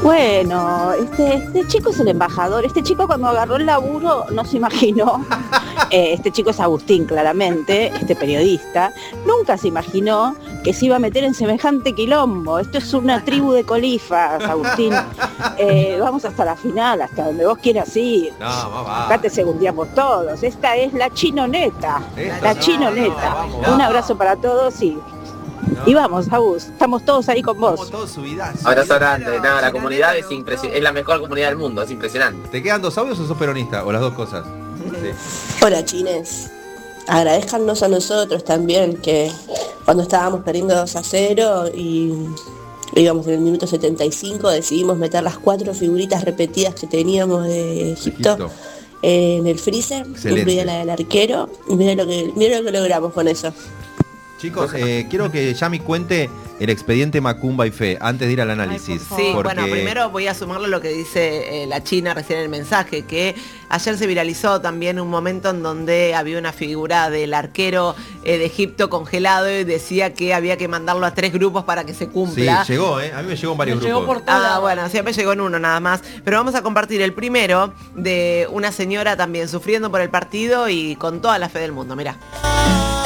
Bueno, este chico es el embajador. Este chico cuando agarró el laburo no se imaginó, este chico es Agustín claramente, este periodista, nunca se imaginó que se iba a meter en semejante quilombo. Esto es una tribu de colifas, Agustín. Vamos hasta la final, hasta donde vos quieras ir. No, va. Acá te segundeamos todos. Esta es la chinoneta. La No, chinoneta. vamos. Un abrazo para todos y No. y vamos, Agus, estamos todos ahí con Como vos. todos subidas. Abrazo grande. No, la comunidad es es la mejor comunidad del mundo, es impresionante. ¿Te quedan 2 audios o sos peronista? O las dos cosas. Sí. Hola chines, agradezcanos a nosotros también que cuando estábamos perdiendo 2-0 y íbamos en el minuto 75 decidimos meter las 4 figuritas repetidas que teníamos de Egipto en el freezer, Excelente. incluida la del arquero, y mira lo que logramos con eso. Chicos, quiero que Yami cuente el expediente Macumba y Fe antes de ir al análisis. Sí, porque- bueno, primero voy a sumarle lo que dice la China recién en el mensaje, que ayer se viralizó también un momento en donde había una figura del arquero de Egipto congelado y decía que había que mandarlo a 3 grupos para que se Sí, cumpla. llegó, A mí me llegó en varios Llegó grupos. por todos lados. Bueno, siempre llegó en uno nada más. Pero vamos a compartir el primero de una señora también sufriendo por el partido y con toda la fe del mundo. Mirá.